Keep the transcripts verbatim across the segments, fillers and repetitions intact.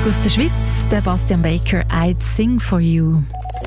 Musik aus der Schweiz, der Bastian Baker, I'd Sing For You.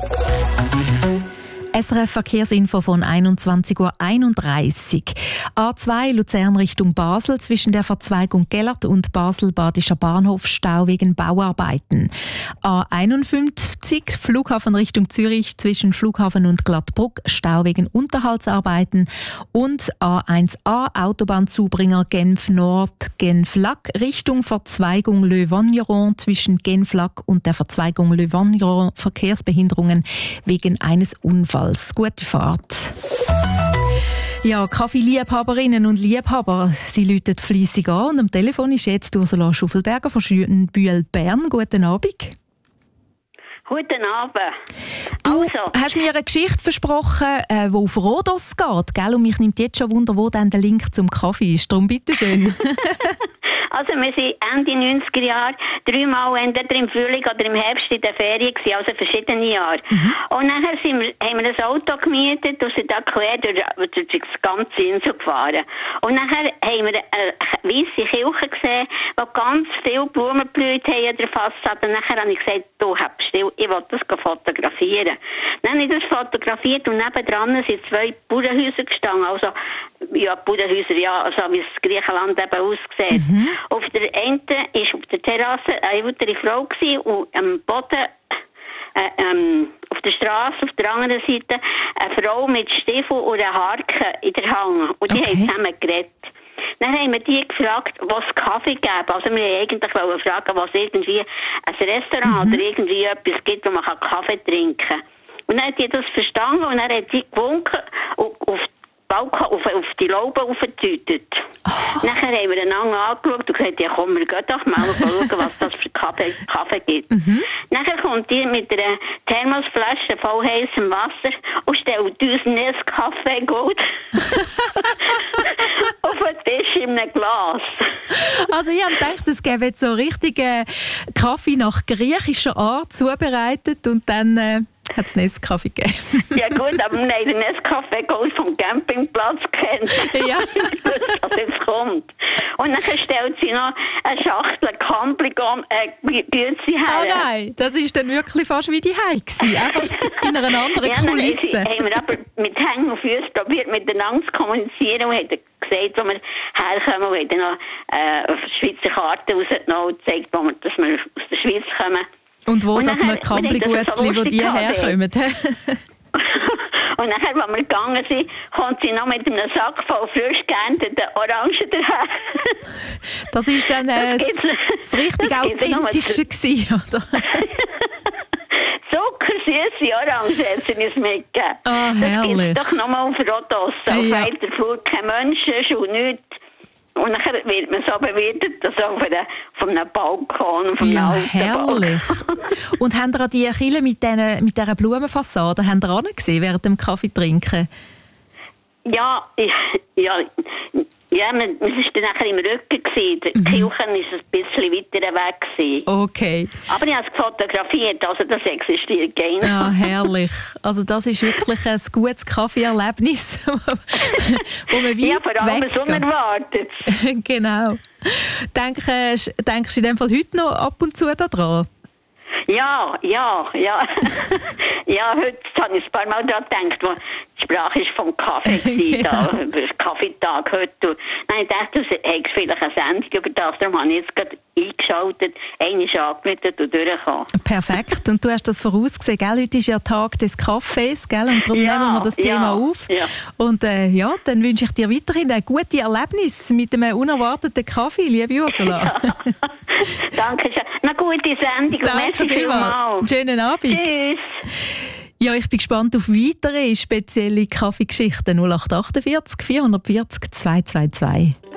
S R F Verkehrsinfo von einundzwanzig Uhr einunddreißig. A zwei Luzern Richtung Basel zwischen der Verzweigung Gellert und Basel-Badischer Bahnhof Stau wegen Bauarbeiten. A einundfünfzig Flughafen Richtung Zürich zwischen Flughafen und Glattbrugg Stau wegen Unterhaltsarbeiten. Und A eins A Autobahnzubringer Genf Nord Genf-Lac Richtung Verzweigung Le Vagneron zwischen Genf-Lac und der Verzweigung Le Vagneron Verkehrsbehinderungen wegen eines Unfalls. Gute Fahrt. Ja, Kaffeeliebhaberinnen und Liebhaber, sie läuten fleissig an und am Telefon ist jetzt Ursula Schuffelberger von Schüttenbühl Bern. Guten Abend. Guten Abend. Du also. hast mir eine Geschichte versprochen, die äh, auf Rhodos geht, gell? Und mich nimmt jetzt schon Wunder, wo dann der Link zum Kaffee ist. Darum bitteschön. Also wir sind Ende neunziger Jahre dreimal entweder im Frühling oder im Herbst in der Ferien gewesen, also verschiedene Jahre. Mhm. Und nachher sind wir, haben wir ein Auto gemietet und sind da quer durch, durch das ganze Insel gefahren. Und nachher haben wir eine weisse Kirche gesehen, wo ganz viele Blumen geblüht haben an der Fassade. Und nachher habe ich gesagt, du hast still, ich will das fotografieren. Dann habe ich das fotografiert und nebendran sind zwei Bauernhäuser gestanden. Also, ja, Bauernhäuser, ja, also wie es Griechenland eben aussieht. Mhm. Auf der einen war auf der Terrasse eine ältere Frau gewesen, und am Boden, äh, ähm, auf der Straße, auf der anderen Seite, eine Frau mit Stiefel und einer Harke in der Hand. Und die okay. haben zusammen geredet. Dann haben wir die gefragt, was Kaffee gäbe. Also wir wollten eigentlich fragen, was irgendwie ein Restaurant mhm. oder irgendwie etwas gibt, wo man Kaffee trinken kann. Und dann hat die das verstanden und dann hat sie gewunken und auf Balkon, auf, auf die Laube aufgetütet. Oh. Nachher haben wir einander angeschaut und gesagt, ja komm, wir gehen doch mal schauen, was das für Kaffee, Kaffee gibt. Mhm. Nachher kommt die mit einer Thermosflasche voll heißem Wasser und stellt uns Nescafé gut auf den Tisch in einem Glas. Also ich habe gedacht, es gäbe jetzt so richtigen Kaffee nach griechischer Art zubereitet und dann äh, hat es Nescafé gegeben. Ja gut, aber wir haben den Nescafé Gold vom Campingplatz kennt. Ja. Was jetzt kommt. Und dann stellt sie noch eine Schachtel Campligom äh, Güezi her. Ah nein, das war dann wirklich fast wie die Heim gewesen. Einfach in einer anderen ja, Kulisse. Ja, haben wir aber mit Hängen und Füßen probiert, miteinander zu kommunizieren und haben gesagt, wo wir herkommen, und haben dann noch äh, Schweizer Karten rausgenommen und gezeigt, wo wir, dass wir aus der Schweiz kommen. Und wo, und dass wir Kampli-Gutzli, wo die herkommen. Und nachher, als wir gegangen sind, kommt sie noch mit einem Sack voll frisch geernteten Orangen daher. Das war dann äh, das, das richtig das Authentische gewesen, oder? Zuckersüße Orangen hat sie uns mitgegeben. Ah, das herrlich. gibt es doch nochmal auf Rhodos. Auf ja. weiter Flur kein Mensch und nichts. Und dann wird man so bewirtet, dass auf einem, von einem Balkon, von einem ja, alten herrlich. Und haben ihr an die Kille mit dieser mit dieser Blumenfassade gesehen während dem Kaffee trinken? Ja, ich, ja, ja, es war dann nachher im Rücken gewesen. Die mhm. Kirche war ein bisschen weiter weg gewesen. Okay. Aber ich habe es fotografiert, also das existiert gar nicht. Ja, herrlich. Also das ist wirklich ein gutes Kaffeeerlebnis, wo man weit ja, vor allem weggeht. unerwartet. Genau. Denkst, denkst du in dem Fall heute noch ab und zu daran? Ja, ja, ja. Ja, heute habe ich ein paar Mal daran gedacht, wo die Sprache ist vom Kaffee gewesen, da, über Kaffeetag heute. Nein, ich dachte, du hättest vielleicht eine Sendung über das, darum habe ich jetzt gerade eingeschaltet, einmal angemeldet und durchgekommen. Perfekt, und du hast das vorausgesehen, gell? Heute ist ja Tag des Kaffees, gell? Und darum ja, nehmen wir das Thema ja, auf. Ja. Und äh, ja, dann wünsche ich dir weiterhin ein gutes Erlebnis mit einem unerwarteten Kaffee, liebe Ursula. Ja. Danke schön. Eine gute Sendung. Danke vielmals. Schönen Abend. Tschüss. Ja, ich bin gespannt auf weitere spezielle Kaffeegeschichten. null acht acht vier, vier vier null, zwei zwei zwei.